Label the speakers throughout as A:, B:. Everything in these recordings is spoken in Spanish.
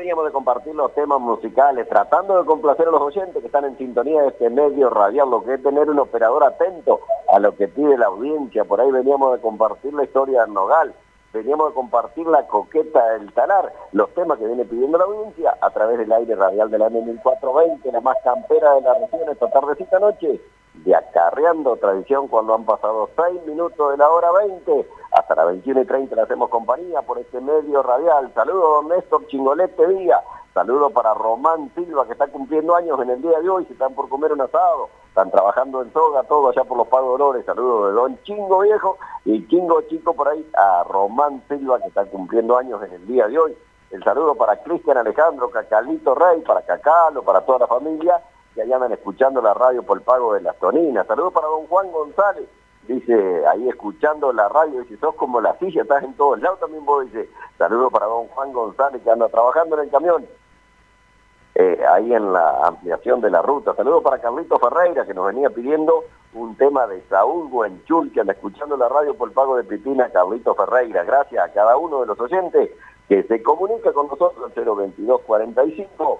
A: veníamos de compartir los temas musicales, tratando de complacer a los oyentes que están en sintonía de este medio radial, lo que es tener un operador atento a lo que pide la audiencia. Por ahí veníamos de compartir la historia del Nogal, veníamos de compartir la coqueta del Talar, los temas que viene pidiendo la audiencia a través del aire radial del año 1420, la más campera de la región, esta tardecita noche, de Acarreando Tradición, cuando han pasado 6 minutos de la hora 20, hasta las 21:30 le hacemos compañía por este medio radial. Saludos a don Néstor Chingolete Díaz, saludos para Román Silva, que está cumpliendo años en el día de hoy, se están por comer un asado, están trabajando en soga, todo allá por los Pagos Dolores. Saludos de don Chingo Viejo y Chingo Chico por ahí, a Román Silva, que está cumpliendo años en el día de hoy. El saludo para Cristian Alejandro, Cacalito Rey, para Cacalo, para toda la familia, que allá andan escuchando la radio por el pago de las toninas. Saludos para don Juan González, dice, ahí escuchando la radio, dice, sos como la silla, estás en todos lados también vos, dice. Saludos para don Juan González, que anda trabajando en el camión, ahí en la ampliación de la ruta. Saludos para Carlito Ferreira, que nos venía pidiendo un tema de Saúl Buenchul, que anda escuchando la radio por el pago de Pipina. Carlito Ferreira, gracias a cada uno de los oyentes que se comunica con nosotros al 022 45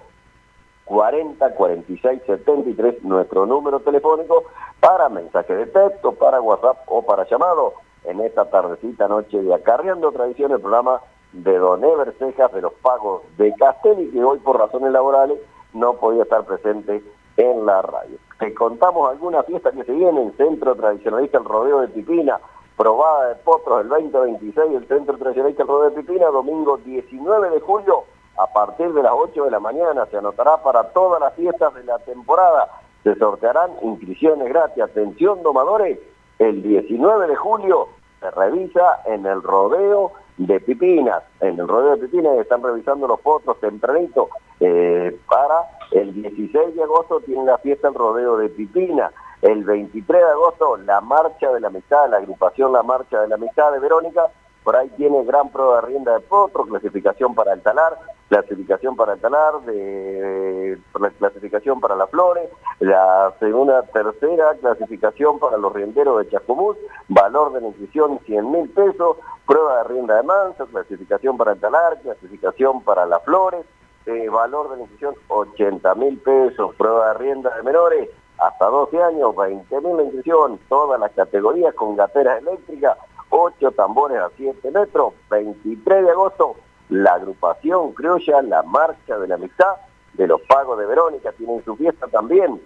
A: 40 46 73, nuestro número telefónico para mensaje de texto, para WhatsApp o para llamado, en esta tardecita noche de Acarreando Tradición, el programa de don Ever Cejas de los Pagos de Castelli, que hoy por razones laborales no podía estar presente en la radio. Te contamos algunas fiestas que se vienen: Centro Tradicionalista El Rodeo de Pipina, probada de potros el 2026, el Centro Tradicionalista El Rodeo de Pipina, domingo 19 de julio, a partir de las 8 de la mañana, se anotará para todas las fiestas de la temporada. Se sortearán inscripciones gratis. Atención, domadores, el 19 de julio se revisa en el Rodeo de Pipinas. En el Rodeo de Pipinas están revisando los potros tempranito. Para el 16 de agosto tiene la fiesta el Rodeo de Pipinas. El 23 de agosto, la Marcha de la Amistad, la agrupación La Marcha de la Amistad de Verónica. Por ahí tiene gran prueba de rienda de potro, clasificación para el talar, clasificación para el talar, clasificación para las flores, la tercera clasificación para los rienderos de Chascomús, valor de la inscripción 100.000 pesos, prueba de rienda de manso, clasificación para el talar, clasificación para las flores, valor de la inscripción 80.000 pesos, prueba de rienda de menores, hasta 12 años, 20.000 la inscripción, todas las categorías con gateras eléctricas, 8 tambores a 7 metros. 23 de agosto, la agrupación criolla, la Marcha de la Amistad de los Pagos de Verónica, tienen su fiesta también.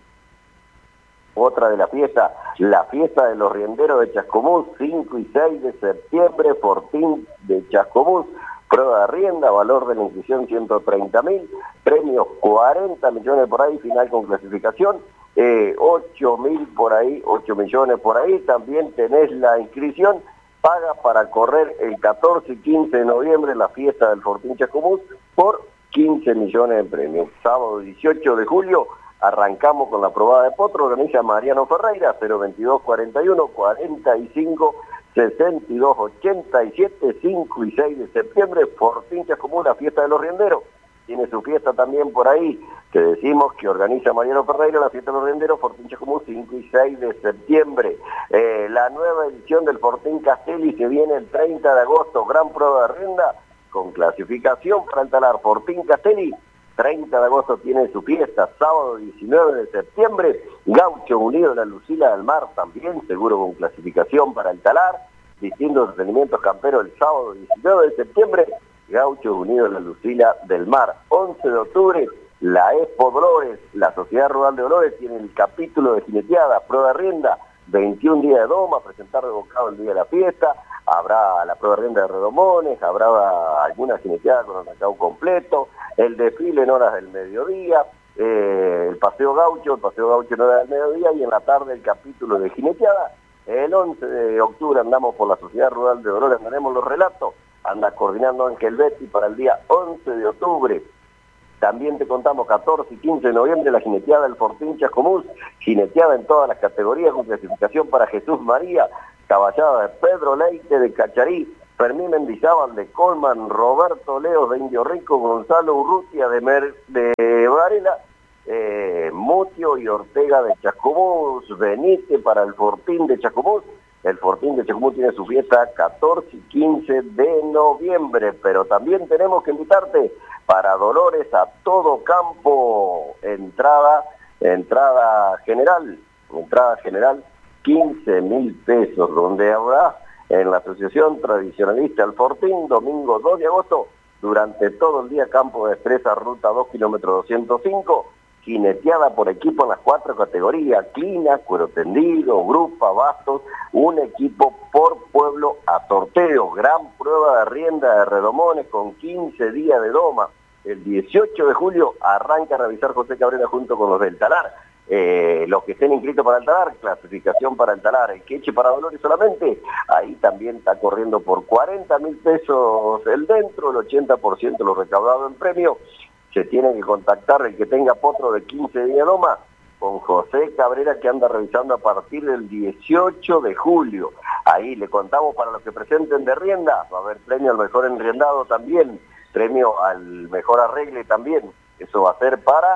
A: Otra de la fiesta de los rienderos de Chascomús, 5 y 6 de septiembre, Fortín de Chascomús, prueba de rienda, valor de la inscripción 130.000, premios 40 millones por ahí, final con clasificación, 8.000 por ahí, 8 millones por ahí, también tenés la inscripción, paga para correr el 14 y 15 de noviembre la fiesta del Fortín Chascomús por 15 millones de premios. Sábado 18 de julio arrancamos con la probada de potro, organiza Mariano Ferreira, 022 41 45 62 87, 5 y 6 de septiembre, Fortín Chascomús, la fiesta de los rienderos. Tiene su fiesta también por ahí, que decimos que organiza Mariano Ferreira, la fiesta de los rienderos, Fortín Chascomús, 5 y 6 de septiembre. La nueva edición del Fortín Castelli se viene el 30 de agosto, gran prueba de rienda, con clasificación para el talar. Fortín Castelli, 30 de agosto tiene su fiesta. Sábado 19 de septiembre, Gaucho Unido de la Lucila del Mar, también seguro con clasificación para el talar. Distintos entretenimientos camperos el sábado 19 de septiembre, Gauchos Unidos de la Lucila del Mar. 11 de octubre, la Expo Dolores, la Sociedad Rural de Dolores tiene el capítulo de jineteada, prueba de rienda, 21 días de doma, presentar rebocado el día de la fiesta, habrá la prueba de rienda de redomones, habrá alguna jineteada con el mercado completo, el desfile en horas del mediodía, el paseo gaucho en horas del mediodía, y en la tarde el capítulo de jineteada. El 11 de octubre andamos por la Sociedad Rural de Dolores, tenemos los relatos, anda coordinando Ángel Betty para el día 11 de octubre. También te contamos 14 y 15 de noviembre la jineteada del Fortín Chascomús, jineteada en todas las categorías con clasificación para Jesús María, caballada de Pedro Leite de Cacharí, Fermín Mendizábal de Colman, Roberto Leos de Indio Rico, Gonzalo Urrutia de Varela, Mutio y Ortega de Chascomús, Benítez para el Fortín de Chascomús, El Fortín de Chacomús tiene su fiesta 14 y 15 de noviembre, pero también tenemos que invitarte para Dolores a Todo Campo, entrada general, 15.000 pesos, donde habrá en la Asociación Tradicionalista El Fortín, domingo 2 de agosto, durante todo el día campo de expresa, ruta 2 kilómetros 205, jineteada por equipo en las 4 categorías, clina, cuero tendido, grupa, bastos, un equipo por pueblo a sorteo, gran prueba de rienda de redomones con 15 días de doma. El 18 de julio arranca a revisar José Cabrera junto con los del Talar. Los que estén inscritos para el Talar, clasificación para el Talar, el que eche para Dolores solamente, ahí también está corriendo por 40.000 pesos el dentro, el 80% lo recaudado en premio. Se tiene que contactar el que tenga potro de 15 días doma con José Cabrera, que anda revisando a partir del 18 de julio. Ahí le contamos para los que presenten de rienda, va a haber premio al mejor enriendado también, premio al mejor arregle también. Eso va a ser para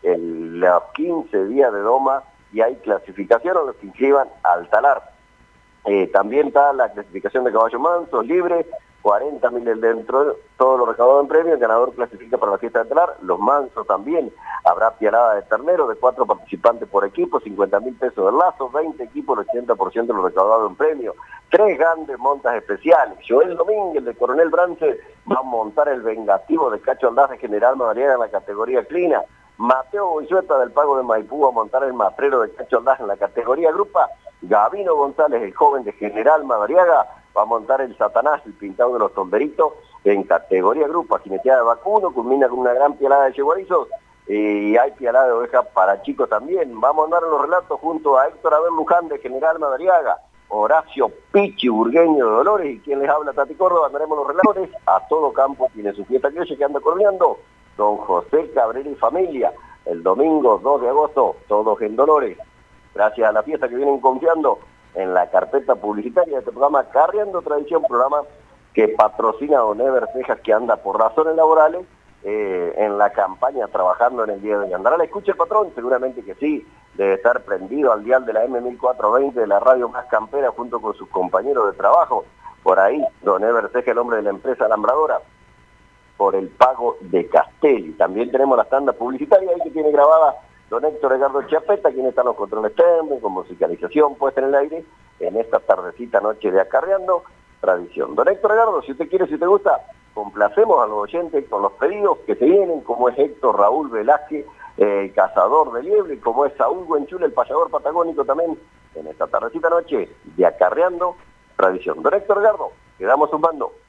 A: los 15 días de doma y hay clasificación a los que inscriban al Talar. También está la clasificación de caballo manso, libre, 40.000 del dentro, todo lo recaudado en premio, el ganador clasifica para la fiesta del Talar, los mansos también, habrá pialada de ternero de 4 participantes por equipo, 50.000 pesos del lazo, 20 equipos, el 80% de lo recaudado en premio, 3 grandes montas especiales. Joel Domínguez de Coronel Brance va a montar el vengativo de Cacho Aldaz de General Madariaga en la categoría clina. Mateo Boyueta del Pago de Maipú va a montar el matrero de Cacho Aldaz en la categoría grupa. Gabino González, el joven de General Madariaga, va a montar el Satanás, el pintado de los somberitos, en categoría grupa. Jineteada de vacuno, culmina con una gran pialada de yeguarizos, y hay pialada de oveja para chicos también. Vamos a andar en los relatos junto a Héctor Abel Luján de General Madariaga, Horacio Pichi Burgueño de Dolores, y quien les habla, Tati Córdoba. Andaremos los relatos. A Todo Campo tiene su fiesta criolla que anda corneando don José Cabrera y familia, el domingo 2 de agosto, todos en Dolores. Gracias a la fiesta que vienen confiando en la carpeta publicitaria de este programa Carreando Tradición, programa que patrocina don Ever Cejas, que anda por razones laborales en la campaña trabajando en el día de hoy. ¿Andará la escucha el patrón? Seguramente que sí, debe estar prendido al dial de la M1420 de la radio más campera junto con sus compañeros de trabajo. Por ahí, don Ever Cejas, el hombre de la empresa alambradora, por el pago de Castelli. También tenemos la tanda publicitaria ahí que tiene grabada don Héctor Edgardo Chapeta, quien está en los controles técnicos, con musicalización puesta en el aire, en esta tardecita noche de Acarreando Tradición. Don Héctor Edgardo, si usted quiere, si te gusta, complacemos a los oyentes con los pedidos que se vienen, como es Héctor Raúl Velázquez, el cazador de liebre, como es Saúl Buenchul, el payador patagónico, también en esta tardecita noche de Acarreando Tradición. Don Héctor Edgardo, quedamos sumando.